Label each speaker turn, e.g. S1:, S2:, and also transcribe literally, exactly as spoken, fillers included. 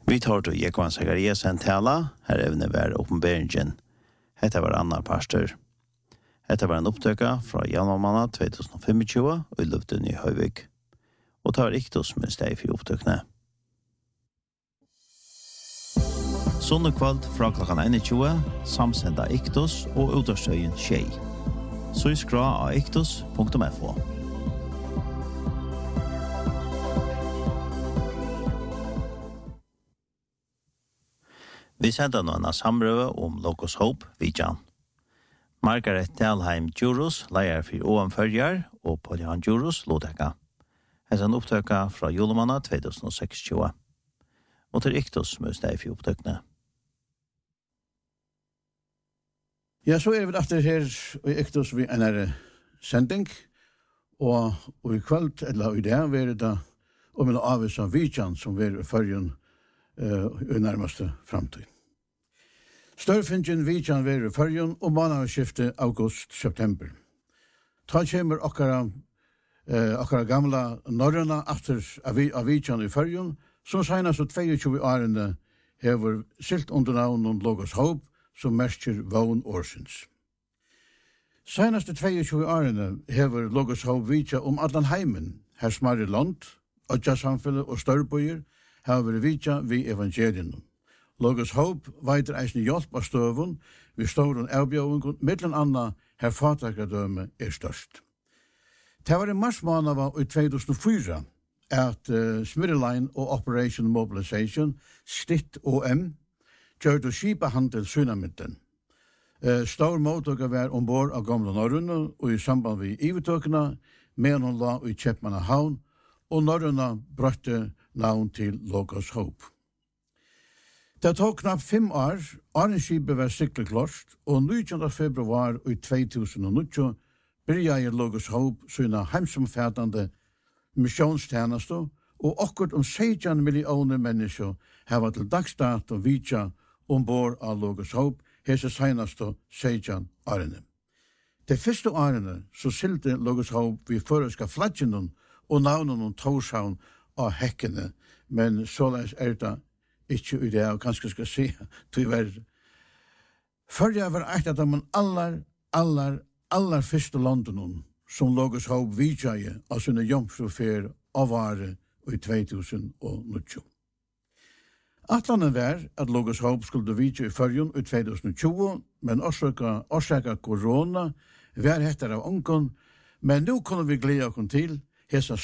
S1: Vi tar til Jekvann Zachariasen tala, her evne var oppenberingen. Hette var Anna Pastor. Hette var en opptøkka fra januarmanna tjuetusen og tjuefem og i luften i Høyvik. Og tar Iktos med steg for opptøkkene. Sondag kveld fra klokken tjueen, samsenda Iktos og utavstøyen Tjei. Så skra av iktos punktum f o. Vi sender noen av samrøve om Logos Hope, Vidjan. Margaret Dalheim Djurus, leier for O M Følger, og Paul-Johan Djurus, Lodeka. Her er en opptøkka fra julemanna tjuetusen og seksogtjue. Og til Iktos med steg for opptøkkene.
S2: Ja, så er vi efter her i Iktos vi en her sending, og, og i kveld, eller i det, vi er det om en avvis av Vidjan, som vi er i førjen uh, i nærmeste fremtid. Størfingen Vidjan er i førjen, og månedsskiftet august-september. Ta kommer okkara, uh, okkara gamla norrøna efter av Vidjan i førjen, som senest og tjueto årene hever silt under navn Logos Hope, som merker vogn årsins. Senaste tjueto årene hever Logos Hope vidja om allan heimen, her smarre land, odja samfunnet og størbøyer, hever vidja vi evangelien. Logos Hope veider eisne hjelp av støvun, vi ståren avbjøvungen, mittlen anna her fatakadøme er størst. Det var i mars måned i tjuetusen og fire at uh, Smirreline og Operation Mobilization, Stitt O M, gjør du skipahandel Sunamitten. Uh, Stor mottøkker var ombord av gamle Norrøna og i samband med ivetøkene, medan hun la i Kjeppmanna havn, og Norrøna brøtte navn til Logos Hope. Det tog knapt fem år, Arnskipet var sikkert klart, og nittonde februar i tjuetusen og nitton byrja Logos Hope sina heimsomfattande missionstjeneste, og akkurat om seksten millioner mennesker har til dagstat og vidja ombord av Logos Hope, hese senaste seksten årene. De første årene så silte Logos Hope vi føreska fladgenen og navnen om Torshavn av hekkene, men såleis er det ikke i det, og kanskje skal si, tyverr. Førja var eit av de allar, allar, allar første landene som Logos Hope vidjaje av sine jomfrufer av vare i tjuetusen og nitton. Atlanen var at Logos Hope skulle vidja i førjen i tjuetusen og tjue, men orsaka korona var hettar av onken, men nå kunne vi glede oss til hesa